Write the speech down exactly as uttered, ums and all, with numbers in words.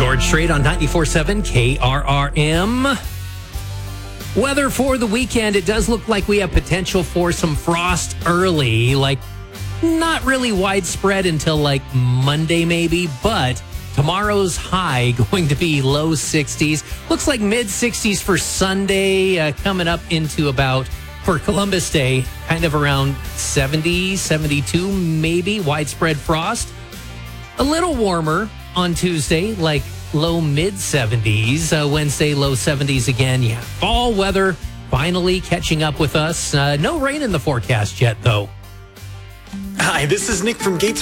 George Strait on ninety-four point seven K R R M. Weather for the weekend, it does look like we have potential for some frost early, like not really widespread until like Monday maybe, but tomorrow's high going to be low sixties. Looks like mid sixties for Sunday, uh, coming up into about, for Columbus Day, kind of around seventy, seventy-two maybe, widespread frost. A little warmer on Tuesday, like low mid seventies. Uh, Wednesday, low seventies again. Yeah, fall weather finally catching up with us. Uh, no rain in the forecast yet, though. Hi, this is Nick from Gates